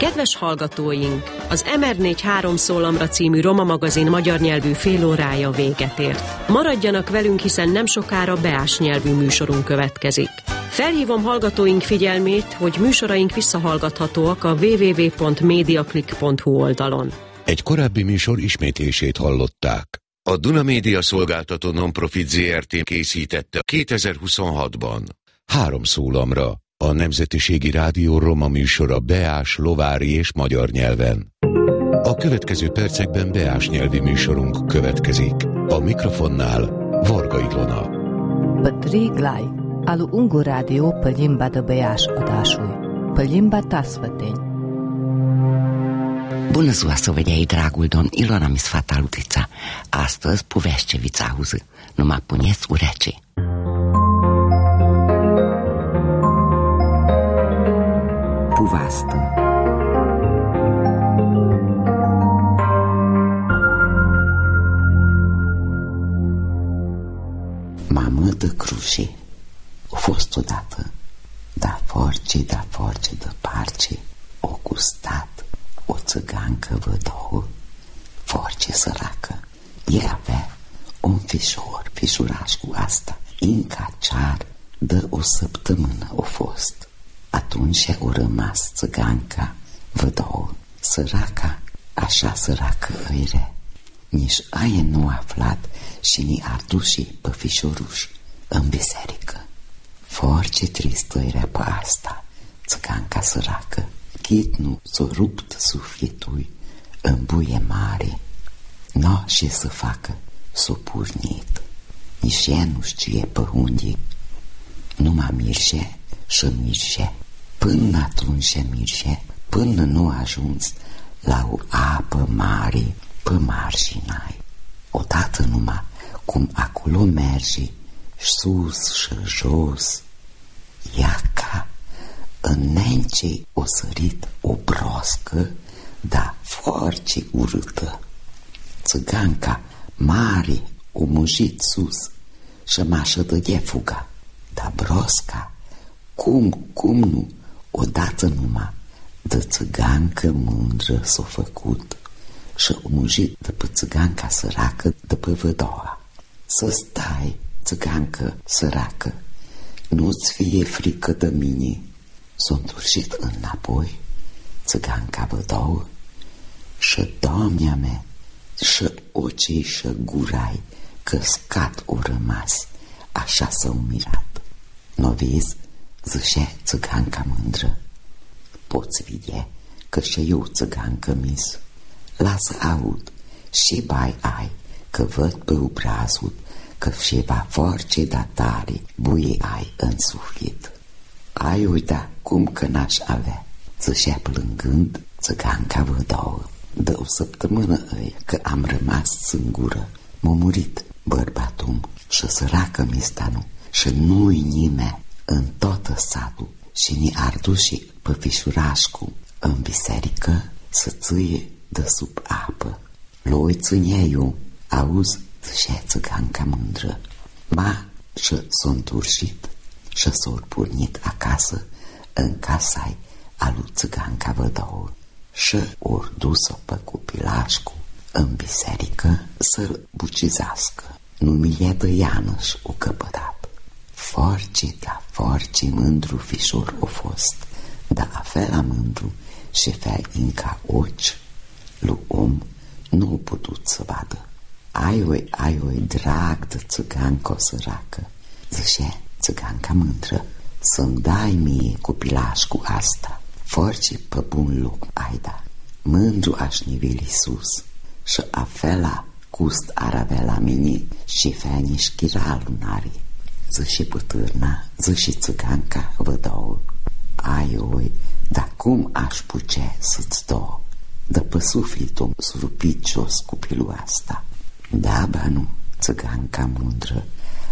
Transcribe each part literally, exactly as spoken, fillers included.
Kedves hallgatóink, az em er négy három szólamra című Roma magazin magyar nyelvű félórája véget ért. Maradjanak velünk, hiszen nem sokára beás nyelvű műsorunk következik. Felhívom hallgatóink figyelmét, hogy műsoraink visszahallgathatóak a double-u double-u double-u pont mediaclick pont hu oldalon. Egy korábbi műsor ismétlését hallották. A Duna Média Szolgáltató Nonprofit zé er té készítette kétezer-huszonhatban. Három szólamra. A Nemzetiségi Rádió roma műsora beás, lovári és magyar nyelven. A következő percekben beás nyelvi műsorunk következik. A mikrofonnál Varga Ilona. Pătri Glai, alu Ungur Radio pe limba de beaș adásúj, pe limba tasvăteni. Bună ziua, săvădeai, dragul domn, Ilona mi sfata Lutița. Astăzi Puveșcevița auză, numai puneți urece. Puvastă. Mamă de cruce, a fost odată, da force, da force, de parce, o gustat o țăgancă vădouă, force săracă. Ea avea un fișor, fișuraș cu asta, incaciar, de o săptămână o fost. Atunci o rămas țăganca vădouă, săraca, așa săracă îire. Nici aia nu aflat și ni ardușii pe fișoruș în biserică. Force tristă era pe asta, țăganca săracă, chit nu s-o rupt sufletul în buie mare. No, ce să facă, s-o purnit, nici ea nu știe pe unde, numai mirșe și mirșe. Până atunci mirșe, până nu a ajuns la o apă mare pe marginai. Odată numai cum acolo merge sus și jos, ea ca înainte o sărit o broscă, dar foarte urâtă. Țăganca mare o mujit sus și m-așa dădea fuga, dar brosca, cum, cum nu, odată numai de țăgancă mândră s-o făcut și o mujit de pe țăganca săracă de pe vădoua. Să stai, țăgancă săracă, nu-ți fie frică de mine. S-o întorșit înapoi țăganca vădouă și doamnea mea și ochii și gurai căscat o rămas, așa s-au mirat. N-o vezi, zicea țăganca mândră, poți vedea că și eu țăgancă mis. Lasă aud, și bai ai, că văd pe obrazul că ceva foarte datare buie ai în suflet. Ai uita cum că n-aș avea, zicea plângând țăganca vădouă. De o săptămână îi că am rămas singură, m-a murit bărbatul și săracă mistanu și nu-i nimeni în toată satul și ni arduși pe fișurașcu în biserică să țâie de sub apă. Loi ținea eu, auzi, zicea țăganca mândră. Ma și s-o înturșit și s-o pornit acasă în casa-i a lui țăganca vădouă și ori dus-o pe copilașcu în biserică să-l bucizească. Numele de Ianăș o căpătat. Force, da, force mândru fișor o fost, dar afela mândru și fea inca oci, lui om nu o putut să vadă. Ai oi, ai oi, drag de țăgancă săracă, zicea țăganca mândră, să-mi dai mie copilaș cu asta, force pe bun loc ai da. Mândru aș niveli sus și afela gust ar avea la mine și fea nici chira lunare. Zice pătârna, zice țăganca vădouă, ai oi, dar cum aș putea să-ți dau? De pe sufletul surupit jos copilul asta. Da, ba nu, țăganca mândră,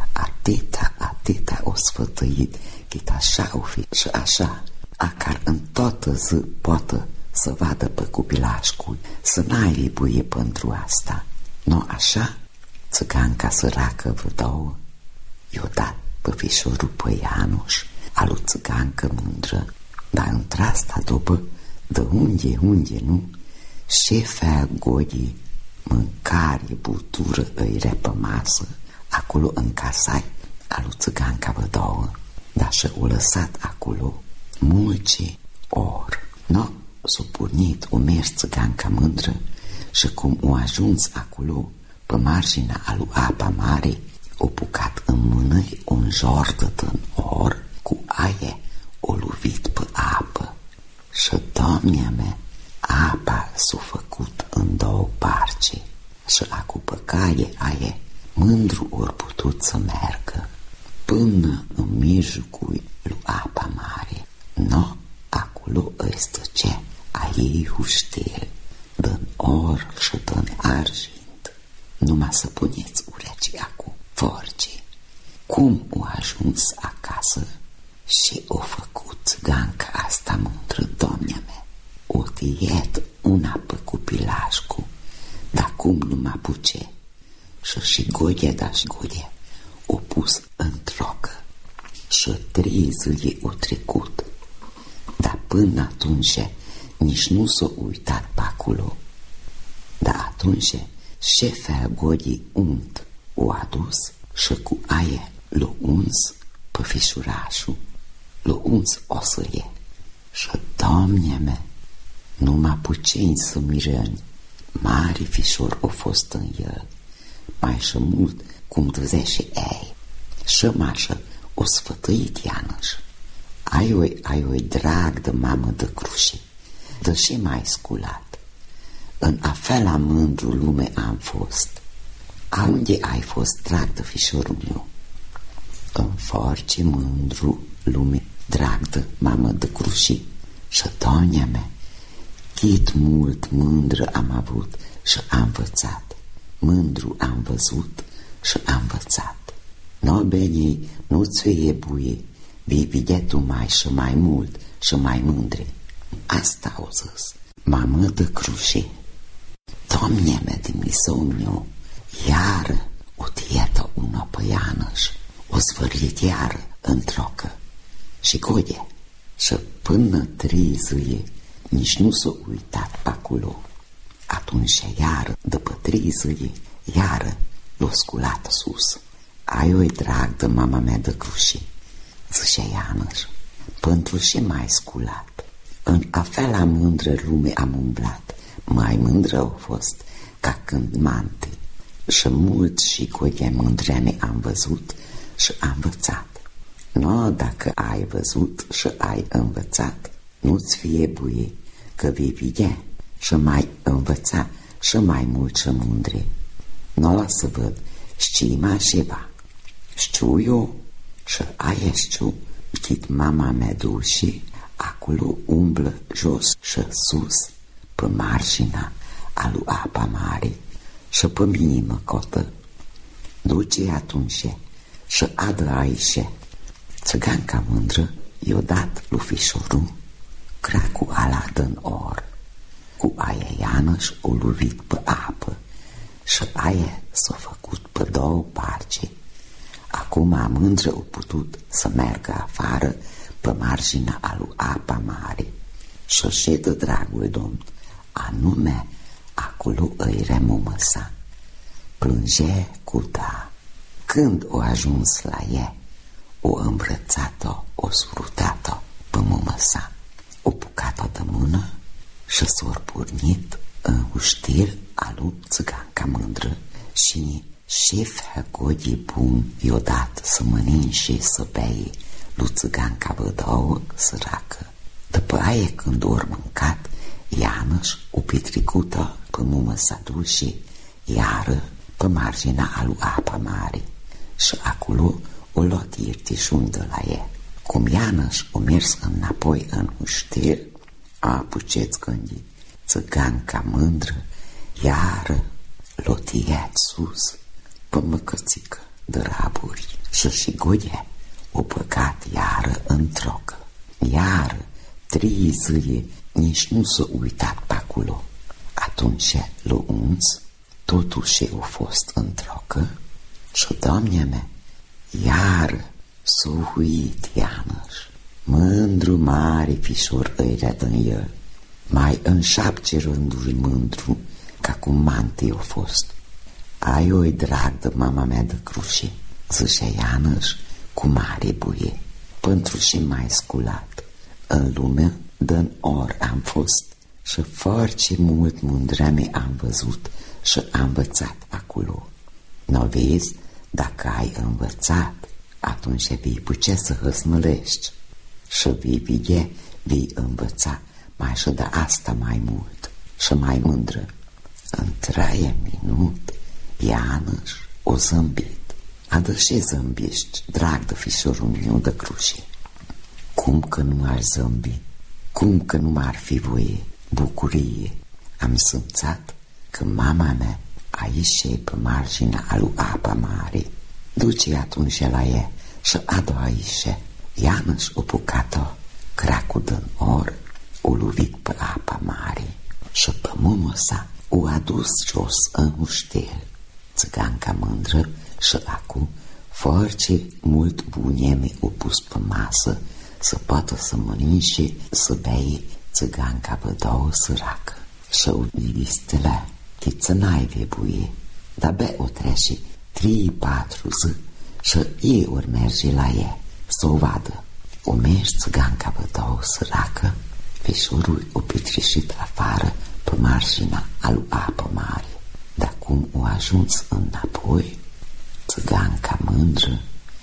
atâta, atâta o sfătăit, chit așa o fi și așa, acar în toată zi poată să vadă pe copilașcul, să n-ai buie pentru asta. No, așa, țăganca săracă vădouă, i-o dat pe fișorul pe Ianuș, alu țăgancă mândră, dar într-asta după De unde, unde, nu? Șefea Godii, mâncare, butură, îi repă masă, acolo în casai a lui țiganca vădouă, dar și-o lăsat acolo mulți or. No, s-o pornit, o mers țiganca mândră și cum o ajuns acolo, pe marginea a lui apa mare, o pucat în mână un jordă în or, cu aie o lovit pe apă. Și, Doamnea mea, apa s-a făcut în două parți și la cupăcaie aie mândru ori putut să meargă până în mijlocul lui apa mare. No, acolo îi stăcea a ei huștel, din or și din argint. Numai să puneți urechii acum, forci. Cum o ajuns acasă și o făcut țiganca asta mândră, Doamnea mea? O tiet una pe cupilașcu, dar cum nu mă apuce? Și și Godia, da și Godia, o pus în trocă și trei zile o trecut. Dar până atunci nici nu s-a uitat pe acolo. Dar atunci șefea Godii unt o adus și cu aia l-a uns pe fișurașul, l-a uns osăie. Și, Doamne mea, nu mă apuceni să mirăni, mare fișor o fost în el, mai și mult cum dăzea și ei. Și mașă o sfătăit Ianăș. Ai-oi, ai-oi drag de mamă de cruși, de și mai sculat. În afela mândru lume am fost. A unde ai fost drag de fișorul meu? În force mândru lume drag de mamă de cruși. Și, Doamnea mea, chit mult mândră am avut și am învățat. Mândru am văzut și am învățat. No, benii, nu-ți fie buie, vei vedea tu mai și mai mult și mai mândre. Asta au zis, mamă de cruși. Doamnea mea, Dumnezeu meu, iară o tietă una pe Ianăș, o zvârlit iară în trocă. Și Godia, și până trei zile nici nu s-a uitat pe acolo. Atunci iară, după trei zile, iară l-a sculat sus. Ai-oi drag de mama mea de cruși, zicea Ianăș, pentru și mai sculat. În afela mândră lume am umblat, mai mândră au fost ca când mante. Și mult și Godia mândrea mea am văzut și am învățat. No, dacă ai văzut și ai învățat, nu-ți fie buie, că vei vedea și mai învăța și mai mult și mândre. No, la să văd, știi mai ceva. Știu eu și aia știu, chit mama mea duși, acolo umblă jos și sus, pe marginea a lui apa mare și pe mine mă cotă. Duce atunci și adă aici. Țiganca mândră i-o dat lui fișorul cracul ala din or, cu aia Ianăș o lovit pe apă și aia s-a făcut pe două parți. Acum mândră o putut să meargă afară pe marginea a lui apa mare și ședă dragul domn, anume acolo îi remumă sa. Plângea cu da. Când o ajuns la ea, o îmbrățat-o, o sfrutat-o pe mumă sa, o pucat-o de mână și s-or pornit în uștir a lui țiganca mândră și șefea Godii bun i-o dat să mănânce și să beie lui țiganca vădouă săracă. După aia când ori mâncat, Ianăș o petricută pe mumă sa duși, iară pe marginea a lui apa mare și acolo o luat iertișun de la ea. Cum Ianăș o mers înapoi în uștir, a apuceți gândit, țiganca mândră, iară l-o tiat sus pe măcățică de raburi și și Godia o băgat iară în trocă. Iară, trei zile, nici nu s-a uitat pe acolo. Atunci l-o uns, totuși a fost în trocă și, Doamnea mea, iară s-a huit Ianăș. Mândru mare fișor îi redă în el mai în șapte rânduri mândru, ca cum mantii o fost. Ai oi drag de mama mea de crușe, zicea Ianăș cu mare buie, pentru și mai sculat. În lume dă-n or am fost și foarte mult mândreme am văzut și am învățat acolo. N-o vezi, dacă ai învățat, atunci vii putea să hăsnălești și vii vie, vii învăța mai și de asta mai mult și mai mândră. În trei minut, Ianăș o zâmbit. Adă și zâmbiști, drag de fișorul meu de crușe. Cum că nu aș zâmbi, cum că nu m-ar fi voie, bucurie. Am simțat că mama mea aici pe marginea alu apa mare. Duce atunci la ea și adu aici. Ianăș o pucat-o, cracul din or, o lovit pe apa mare și pe mumă sa o adus jos în uștel. Țiganca mândră și acum foarte mult buneme o pus pe masă să poată să mănânce, să beie țiganca pe două săracă. Și o vistele, chiță n-ai vebuie, dar be o trece trei, patru zi și ei ori merge la ea să o vadă. O mergi țiganca pe două săracă, fișorul o petreșit afară pe marginea alu apă mare. Dar cum o ajuns înapoi, țiganca mândră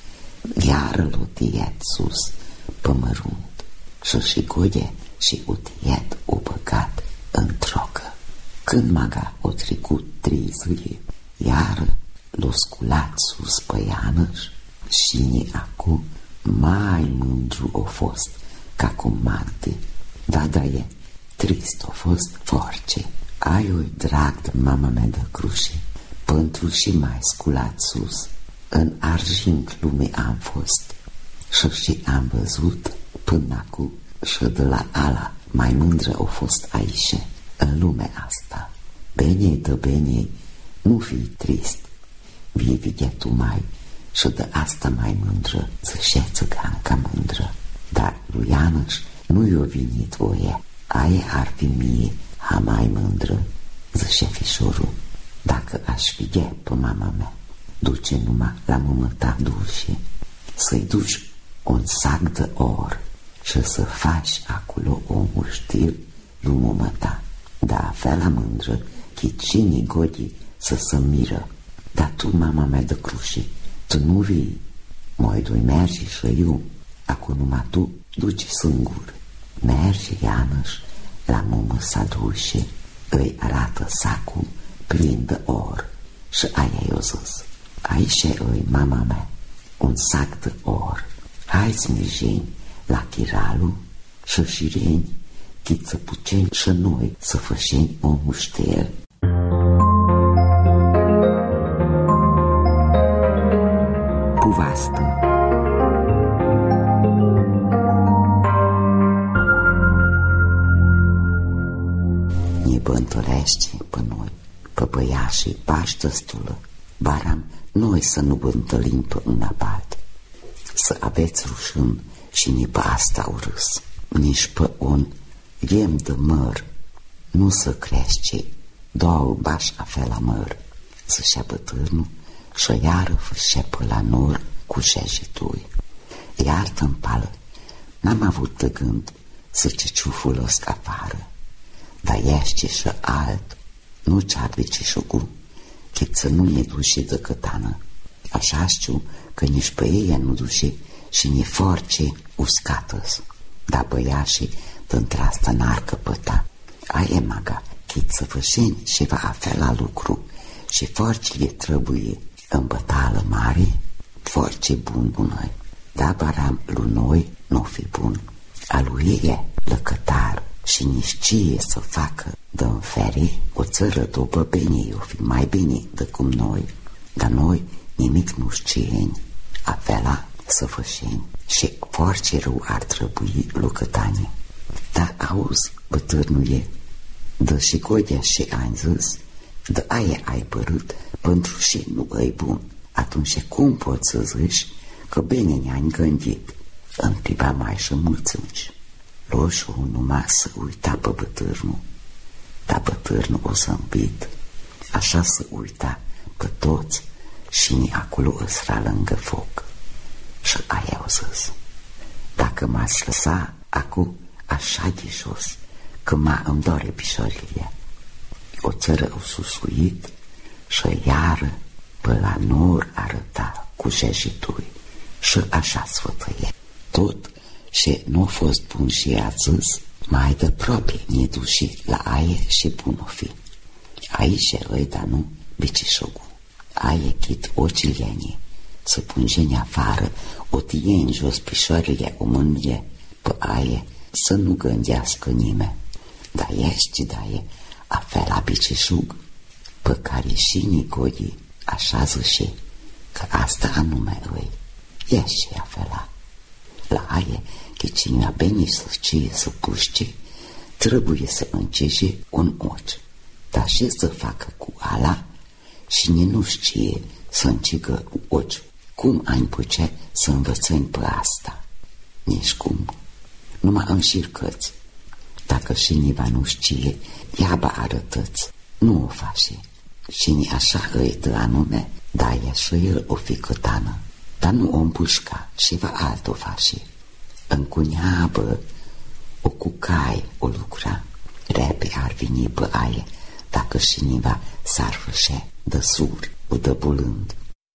iară l-o tiet sus pe mărunt și și goie și o tiet o băgat în trocă. Când maga o trecut trei zile, iară l-o sculat sus pe Ianăș și ni acum mai mândru o fost ca cum mante. Da, da, e trist o fost force. Ai oi drag de mama mea de crușe, pentru și mai sculat sus. În argint lume am fost și și am văzut până acum și de la ala mai mândră o fost aici, în lumea asta. Bine de bine, nu fi trist, vii vedea tu mai și de asta mai mândră, zicea țiganca mândră. Dar lui Ianăș nu i-o venit voie, aia ar fi mie ha mai mândră, zicea fișorul. Dacă aș vedea pe mama mea, duce numai la mama ta dulce, să-i duci un sac de or și să faci acolo un muștir lui mama ta. Da, fela mândră, că cine godi să se miră. Dar tu, mama mea de crușe, tu nu vii, moi doi mergi și eu, acum numai tu duci singur. Merge Ianăș la mama sa dulce, îi arată sacul plin de or și aia i-o zis: aici îi, mama mea, un sac de or, hai-ți mirgeni la chiralul și șireni, chiță puceni și noi să fășeni o muștel. Puvastă. Ne bântolește pe noi, pe băiașii paștăstulă, baram noi să nu bântălim pe un apalt, să aveți rușân și ni pe asta urâs, nici pe un ghem de măr, nu să crește, două bași afe la măr, zicea bătârnul și iară fâșea pe la nor cu șejitui. Iartă-mi pală, n-am avut de gând să ce ciufulăsc afară, dar ești și alt, nu cearbici și gu, chit să nu ne duși de cătană. Așa știu că nici pe ei nu duși și ni force uscată-s, dar băiașii dintr-asta n-ar căpăta. Aie maga, chit să fășeni și va afla la lucru și forcele trebuie în bătală mare, force bun bunăi. Da, baram lui noi nu fi bun, a lui e lăcătar și nici cie să facă dă-n fere o țără după bine, o fi mai bine de cum noi, dar noi nimic nu știeni, avea să fășeni și force rău ar trebui lucătanii. Dar auzi, bătârnul e, dă și godea și ani zis, de aia ai părut pentru și nu îi bun, atunci cum poți să zici că bine ne-ai gândit? În clipa mai și mulțumici. Loșul numai să uita pe bătârnul, dar bătârnul o să împit, așa să uita pe toți și ni acolo ăsra lângă foc. Și aia o zis: dacă m-ați lăsa acu așa de jos, că m-a îmi doare pișorile. O țără o susuit și iară pe la nor arăta cu jejitui și așa sfătăie. Tot și nu a fost bun și a zis: mai de proprie ne duși la aie și bun o fi. Aici îi da nu bicișogu. Aie chit ocilienie să punjeni afară, o tieni jos pișorile o mânie pe aie să nu gândească nimeni. Dar ești daie afela bicișug pe care și Nicodii așa zice că asta anume îi ești afela. La aie că cine a venit să știe să puște, trebuie să încege un ochi, dar și să facă cu ala și nu știe să încigă ochi. Cum ai putea să învățăm pe asta? Nici cum. Numai înșircăți. Dacă și niva nu știe, iaba arătăți. Nu o face. Și ni așa îi dă anume, dar e și el o fi cătană. Dar nu o împușca și va alt o face. Încuneabă, o cucai, o lucra. Repe ar veni pe aie, dacă și niva s-ar fășe de sur, o dă bulând.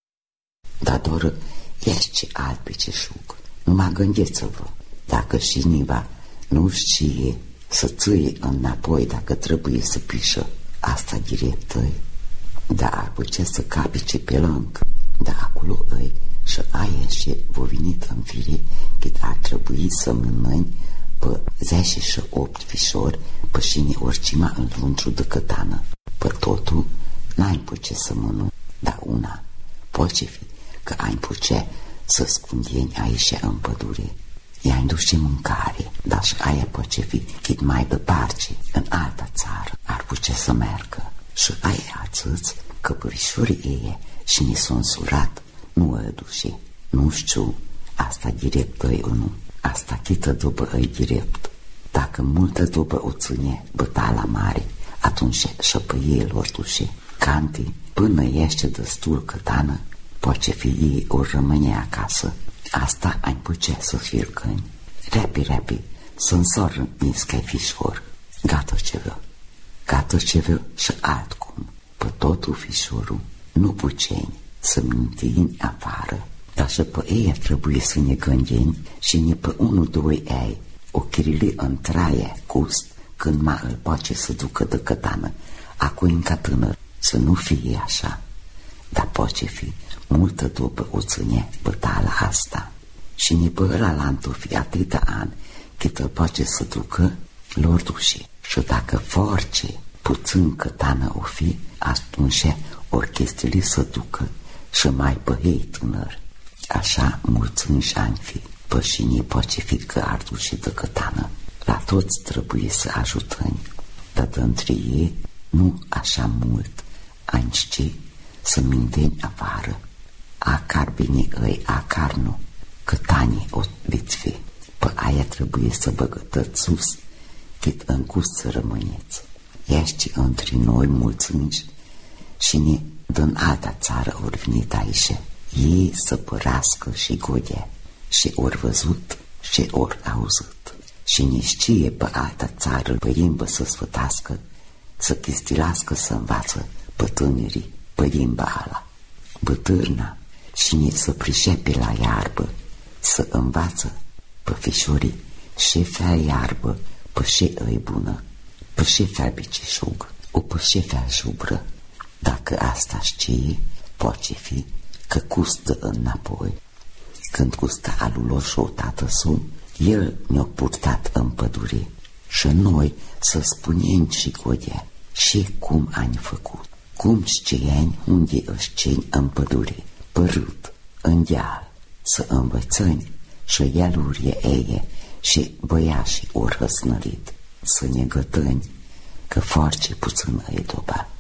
Dar doar ești alt picișug. Numai gândiți-vă, dacă și niva nu știe să țâie înapoi dacă trebuie să pișă asta direct, dar ar putea să capice pe lâng, dar acolo îi și aia și v-o venit în fire cât ar trebui să mânăni pe zece și opt fișori pe șine oricima în lunciu de cătană. Pe totul n-ai putea să mănânci, dar una poate fi că ai putea să scundieni aici în pădure. I-ai duce mâncare, dar și aia poate fi cât mai departe, în alta țară, ar putea să meargă. Și aia ațâți că părișorii ei și ni s-o însurat, nu îl duce. Nu știu, asta direct îi nu, asta chită după îi direct. Dacă multă după o ține bătala mare, atunci și pe ei lor duce. Canti, până ește destul cătană, poate fi ei ori rămâne acasă. Asta ai putea să fircăni. Repi, repi, să însor niscă fișor. Gata ceva. Gata ceva și altcum. Pe totul fișorul nu puceni să mintini afară, dar și pe ei trebuie să ne gândim și ne pe unul, doi ei o chirili în traie gust când mai îl poate să ducă de cătană. Acu încă tânăr, să nu fie așa, dar poate fi multă după o ține bătala asta. Și ne păra la fi atâta ani cât îl poate să ducă lor duși. Și dacă force puțin cătană o fi, atunci orchestrele să ducă și mai pe ei tânăr. Așa mulți ani fi, pă și ne poate fi că ar duși de cătană. La toți trebuie să ajutăm, dar dintre ei nu așa mult ani știi să minteni afară. Acar bine îi, acar nu, cătanii o veți fi. Pe aia trebuie să băgătăți sus, cât în gust să rămâneți. Ești între noi mulțungi și ne din alta țară ori venit aici. Ei să părască și godea și ori văzut și ori auzit. Și ne știe pe alta țară pe limbă să sfătască, să chistilască să învață pe tânerii pe limba ala. Bătârna și ne să pricepe la iarbă, să învață pe fișorii și fel iarbă, pe și îi bună, pe și fel bicișug, o pe și fel jubră. Dacă asta știe, poate fi că gustă înapoi. Când gusta alulor și o tată său, el ne-a purtat în pădure și noi să spunem și godea și cum ani făcut. Cum știeni unde își ceni în pădure, pe râd, în deal, să învățăm și elurile eie și băiașii ori răsnărit, să ne gătăni, că foarte puțin îi doba.